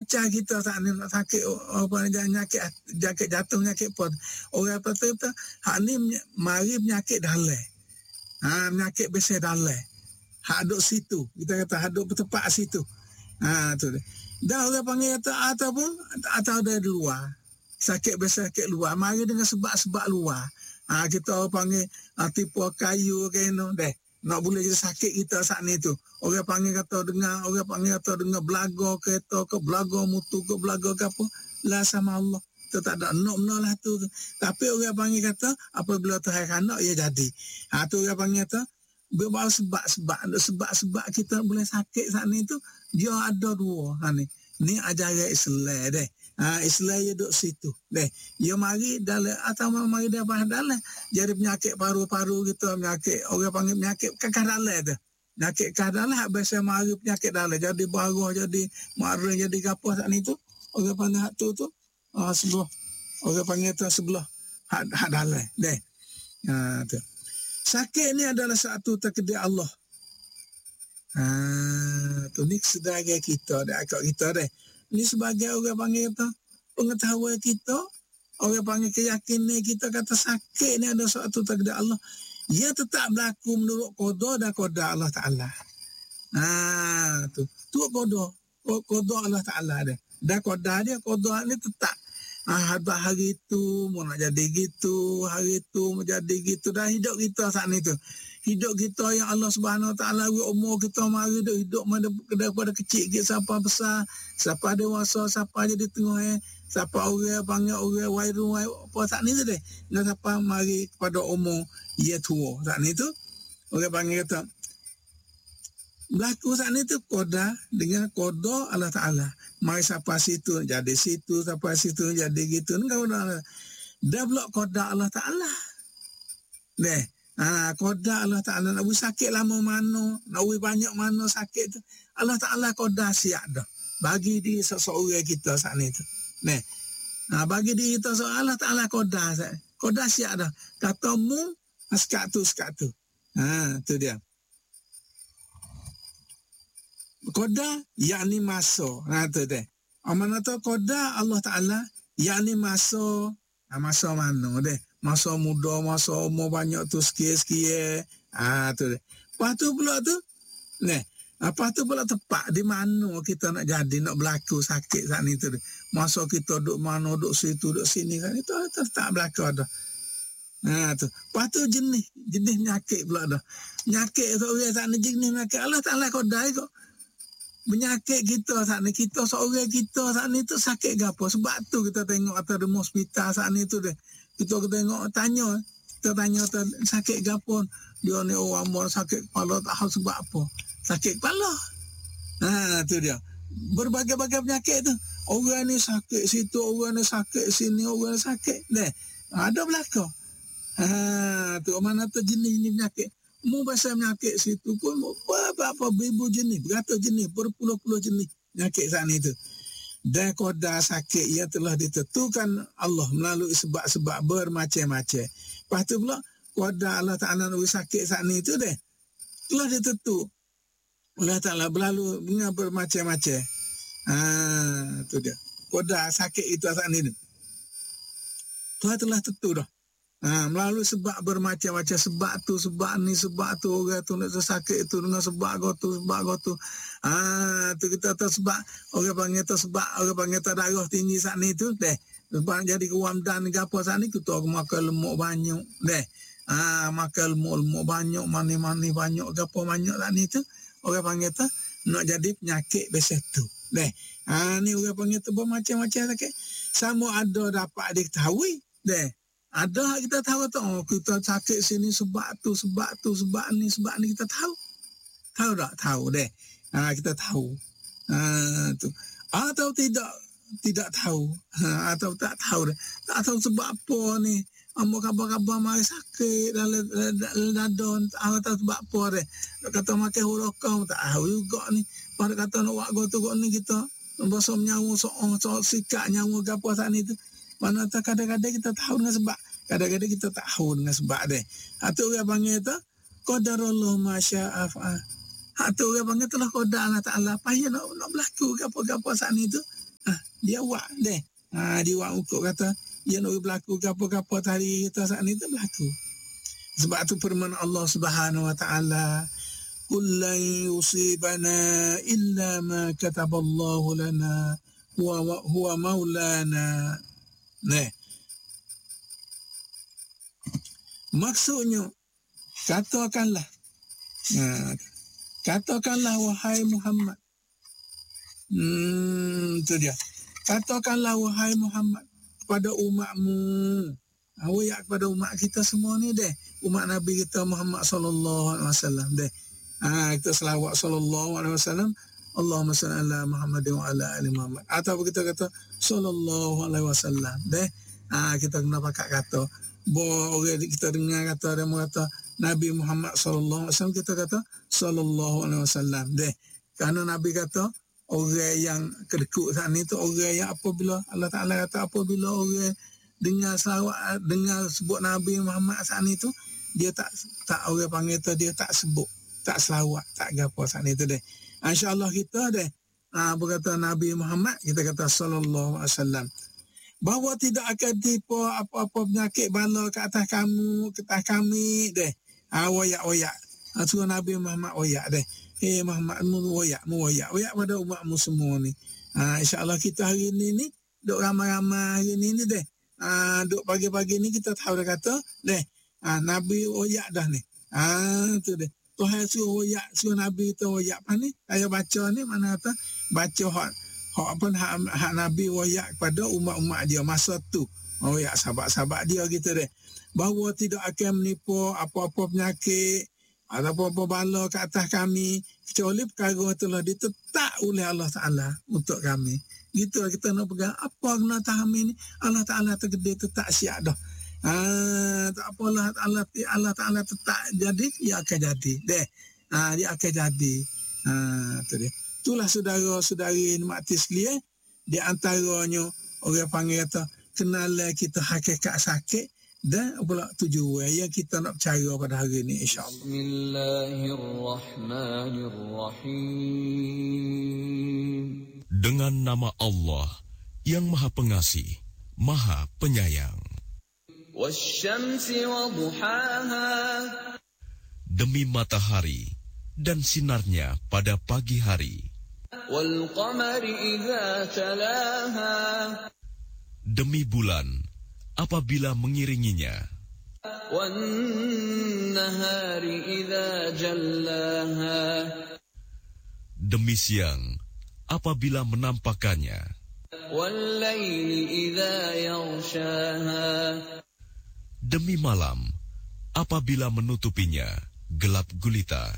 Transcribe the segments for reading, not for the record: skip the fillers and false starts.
punca kita saat ni nak sakit apa penyakit jatuh penyakit pun orang kata hak ni mari penyakit dalai. Penyakit besar dalai. Hak duk situ. Kita kata hak duk bertepat situ. Tu dia. Dah orang panggil kata ataupun atau dari luar. Sakit besar sakit luar. Mari dengan sebab-sebab luar. Kita orang panggil tipu kayu ke no deh. Nak boleh jadi sakit kita saat ni tu. Orang panggil kata dengar belaga kereta ke belaga mutu ke belaga ke apa. Lah sama Allah. Kita tak ada nak lah tu. Tapi orang panggil kata apabila Tuhan nak ia jadi. Tu orang panggil kata berbagai sebab-sebab kita boleh sakit saat ni tu. Dia ada dua. Ni ajaran Islam deh. Islam dia duduk situ. Deh. Dia mari dalam atau mari dia bahan dalam. Jadi penyakit paru-paru kita, penyakit orang panggil penyakit kakak dalam tu. Penyakit kakak dalam biasa mari penyakit dalam. Jadi baru jadi marah jadi apa saat ni tu. Orang panggil hak tu sebelah. Orang panggil tu sebelah hak dalam. Deh. Tu. Sakit ni adalah satu takdir Allah. Tu ni sebagai kita dah akak kita dah. Ni sebagai orang panggil kata pengetahuan kita, orang panggil keyakinan kita kata sakit ni ada suatu takdir Allah. Ia tetap berlaku menurut qada dan qada Allah Taala. Tu qada Allah Taala dia. Dan qada dia qada ni tetap. Hari tu mau nak jadi gitu, hari tu mau jadi gitu. Dah hidup kita saat ni tu. Hidup kita yang Allah Subhanahu Wa Taala umur kita mari hidup daripada kecil kita sampai besar, sampai dewasa, sampai jadi tengah sampai orang panggil orang wairu apa saat ni tu deh. Dan sampai mari kepada umur ia tua. Saat ni tu orang panggil kata berlaku saat ni tu qada dengan qada Allah Taala. Mari sampai situ jadi situ, sampai situ jadi gitu. Engkau dah blok qada Allah Taala. Deh. Qada Allah Ta'ala nak sakit lama mana, nak banyak mana sakit tu. Allah Ta'ala qada siap dah. Bagi di seseorang kita saat ni tu. Bagi di kita Allah Ta'ala qada siap dah. Kata mu, sekat tu. Tu dia. Qada, yakni masa. Tu dia. Mana tu qada Allah Ta'ala, yakni masa. Masa mana deh. Masa muda, masa umur banyak tu sikit-sikit. Tu deh. Lepas tu pula tu. Lepas tu pula tepat di mana kita nak jadi, nak berlaku sakit saat ni tu deh. Masa kita duduk mana, duduk situ, duduk sini kan. Itu tak berlaku dah. Tu. Lepas tu jenis penyakit pula dah. Penyakit tu orang saat ni jenis penyakit. Allah Ta'ala qada kok. Penyakit kita saat ni, kita seorang kita saat ni tu sakit ke apa. Sebab tu kita tengok atas rumah hospital saat ni tu deh. Kita tengok tanya sakit ke apa. Dia ni orang mau sakit kepala tak tahu sebab apa. Sakit kepala. Tu dia. Berbagai-bagai penyakit tu. Orang ni sakit situ, orang ni sakit sini, orang ni sakit. Ada belakang. Tu mana tu jenis-jenis penyakit. Mu bahasa penyakit situ pun berapa ribu jenis, beratus jenis, berpuluh-puluh jenis penyakit saat ni tu. Dan qada sakit ia telah ditentukan Allah melalui sebab-sebab bermacam-macam. Lepas tu pula qada Allah Ta'ala nak sakit saat ni tu deh. Telah ditentu Allah Ta'ala melalui dengan bermacam-macam. Tu dia. Qada sakit itu saat ni tu. Tuhan telah tentu dah. Melalui sebab bermacam-macam, sebab tu, sebab ni, sebab tu orang tu nak sakit itu dengan sebab tu. Tu kita tahu sebab orang panggil tu sebab orang panggil tu darah tinggi saat ni tu deh. Sebab jadi kuam dan apa saat ni kita makan lemak banyak deh. Makan lemak banyak, mani banyak gapo banyak saat ni tu orang panggil tu nak jadi penyakit besar tu deh. Ni orang panggil tu bermacam-macam sakit. Sama ada dapat diketahui deh. Ada kita tahu tu, kita sakit sini sebab tu, sebab ni kita tahu. Tahu tak? Tahu deh. Kita tahu. Tu. Atau tidak tahu. Atau tak tahu deh. Tak tahu sebab apa ni. Ambo kabar-kabar mari sakit dalam dadon. Atau sebab apa deh. Kata makan hurokam, tak tahu juga ni. Pada kata nak buat gotu ni kita. Bahasa menyawa soal sikap nyawa ke apa saat ni tu. Mana tak kadang-kadang kita tahu dengan sebab. Kadang-kadang kita tak tahu dengan sebab dia. Itu orang panggil tu. Qadarullah masya'afa'ah. Itu orang panggil tu lah qadar Allah Ta'ala. Payah nak berlaku ke apa-apa saat ni tu. dia buat deh. Dia buat ukuk kata, dia nak berlaku apa-apa tadi kita saat ni tu berlaku. Sebab tu firman Allah Subhanahu Wa Taala, "Qul lan yusibana illa ma kataballahu lana huwa maulana." Maksudnya katakanlah wahai Muhammad. Itu dia. Katakanlah wahai Muhammad kepada umatmu. Wayak kepada umat kita semua ni deh. Umat Nabi kita Muhammad sallallahu alaihi wasallam deh. Kita selawat sallallahu alaihi wasallam. Allahumma salli ala Muhammad wa ala ali Muhammad. Atau kita kata sallallahu alaihi wasallam deh. Kita kena pakai kata. Orang kita dengar kata dia kata Nabi Muhammad sallallahu alaihi wasallam, kita kata sallallahu alaihi wasallam deh. Kerana Nabi kata orang yang kedekut saat ni tu orang yang apabila Allah Taala kata apabila orang dengar selawat, dengar sebut Nabi Muhammad saat ni tu, dia tak orang panggil tu dia tak sebut, tak selawat, tak gapo saat ni tu deh. Insya-Allah kita deh berkata Nabi Muhammad, kita kata sallallahu alaihi wasallam. Bahawa tidak akan tipu apa-apa penyakit bala ke atas kamu, ke atas kami deh. Wayak. Surah Nabi Muhammad wayak deh. Muhammad wayak pada umatmu semua ni. InsyaAllah kita hari ni duk ramai-ramai hari ni deh. Duk pagi-pagi ni kita tahu dah kata deh. Nabi wayak dah ni. Tu deh. Tuhan suruh wayak, suruh Nabi tu wayak apa ni? Saya baca ni mana kata baca hak Nabi wayak kepada umat-umat dia masa tu. Wayak sahabat-sahabat dia gitu deh. Bahawa tidak akan menipu apa-apa penyakit atau apa-apa bala ke atas kami kecuali perkara telah ditetap oleh Allah Ta'ala untuk kami. Gitu lah kita nak pegang apa kena tahan ni. Allah Ta'ala tergede tetap siap dah. Tak apa Allah Ta'ala tetap jadi, dia akan jadi deh. Dia akan jadi. Tu dia. Itulah saudara-saudari mati sekalian, di antaranya orang panggil kata kenal kita hakikat sakit dan pula tujuan yang kita nak percaya pada hari ini insya-Allah. Bismillahirrahmanirrahim. Dengan nama Allah yang Maha Pengasih, Maha Penyayang. Wasyamsi wa duhaha. Demi matahari dan sinarnya pada pagi hari. Wal qamari idza talaha. Demi bulan apabila mengiringinya. Wan nahari idza jallaha. Demi siang apabila menampakkannya. Wal laili idza yaghshaha. Demi malam apabila menutupinya gelap gulita.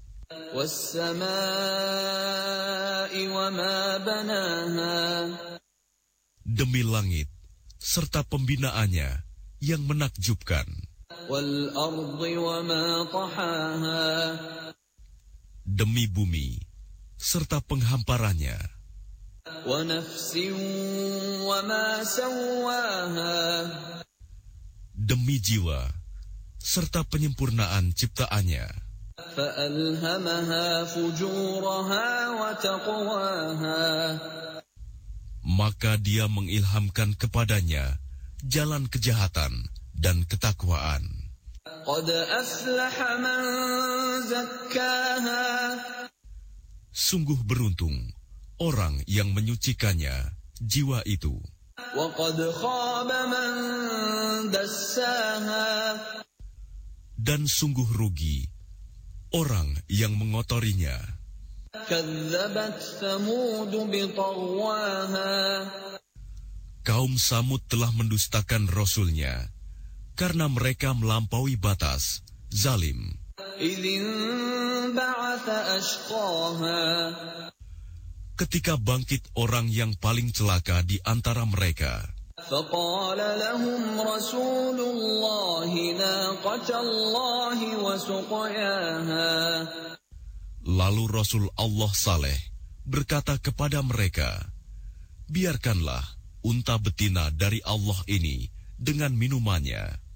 Was-samaa'i wa ma banaha. Demi langit serta pembinaannya yang menakjubkan. Wal ardi wa ma tahaha. Demi bumi serta penghamparannya. Wa nafsin wa ma sawwaha. Demi jiwa serta penyempurnaan ciptaannya. فَأَلْهَمَهَا فُجُورَهَا وَتَقْوَاهَا. Maka dia mengilhamkan kepadanya jalan kejahatan dan ketakwaan. قَدْ أَفْلَحَ مَنْ زَكَّاهَا. Sungguh beruntung orang yang menyucikannya, jiwa itu. وَقَدْ خَابَ مَنْ دَسَّاهَا. Dan sungguh rugi orang yang mengotorinya. Kadzabat Thamud biṭagwaha. Kaum Samud telah mendustakan Rasulnya karena mereka melampaui batas, zalim. Idzin ba'atha ashqaha. Ketika bangkit orang yang paling celaka di antara mereka. فَقَالَ لَهُمْ رَسُولُ اللَّهِ نَاقَةَ اللَّهِ وَسُقْيَاهَا. Lalu Rasul Allah Saleh berkata kepada mereka, biarkanlah unta betina dari Allah ini dengan minumannya.